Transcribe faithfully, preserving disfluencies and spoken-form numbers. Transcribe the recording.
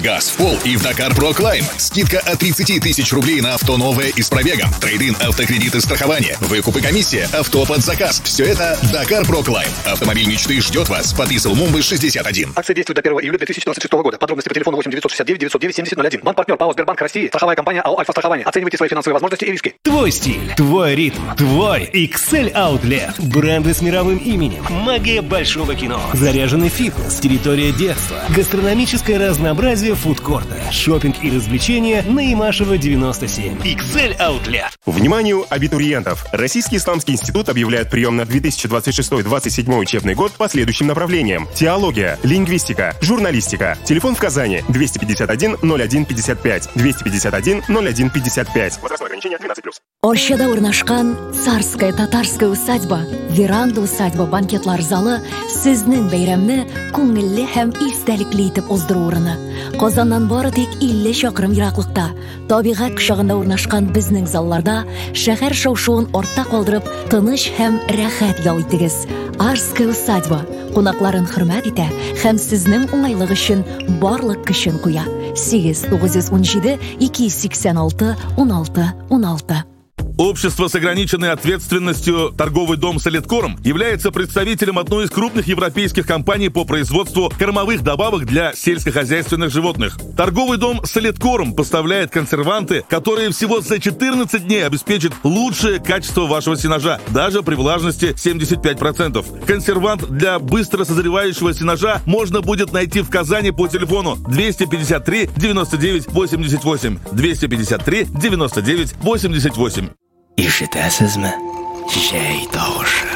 Газ в пол и в Dakar Pro Climb. Скидка от тридцати тысяч рублей на авто новое и с пробегом. Трейд-ин, автокредиты, страхование. Выкуп и комиссия. Авто под заказ. Все это Dakar Pro Climb. Автомобиль мечты ждет вас. Подписал Мумбы шестьдесят один. Акция действует до первого июля две тысячи двадцать шестого года. Подробности по телефону восемь девятьсот шестьдесят девять девятьсот девять семьдесят ноль один. Банк-партнер ПАО Сбербанк России. Страховая компания АО Альфа-страхование. Оценивайте свои финансовые возможности и риски. Твой стиль, твой ритм, твой икс эль Outlet. Бренды с мировым именем. Магия большого кино. Заряженный фитнес. Территория детства. Гастрономическое разнообразие фудкорта. Шопинг и развлечения на Имашева девяносто семь. икс эль Outlet. Вниманию абитуриентов! Российский исламский институт объявляет прием на две тысячи двадцать шестой — двадцать седьмой учебный год по следующим направлениям: теология, лингвистика, журналистика. Телефон в Казани двести пятьдесят один ноль один пятьдесят пять, двести пятьдесят один ноль один пятьдесят пять. Возрастное ограничение двенадцать плюс. Оршада урнашкан царская татарская усадьба, веранда усадьба банкетлар залы сезнең бәйрәмне күңелле һәм истәлекле итеп уздырурына. Казаннан бары тик илле чакрым ераклыкта, табигать кочагында урнашкан безнең залларда шәһәр шау-шуын артта калдырып, тыныч һәм рәхәт ял итегез. Арская усадьба кунакларын хөрмәт итә һәм сезнең уңайлык өчен барлык көчен куя. сигез тугыз ун җиде ике йөз сиксән алты ун алты ун алты. Общество с ограниченной ответственностью «Торговый дом Солидкорм» является представителем одной из крупных европейских компаний по производству кормовых добавок для сельскохозяйственных животных. Торговый дом Солидкорм поставляет консерванты, которые всего за четырнадцать дней обеспечат лучшее качество вашего сенажа, даже при влажности семьдесят пять процентов. Консервант для быстро созревающего сенажа можно будет найти в Казани по телефону двести пятьдесят три девяносто девять восемьдесят восемь, двести пятьдесят три девяносто девять восемьдесят восемь. Ишетәсезме? Җәй тавышы.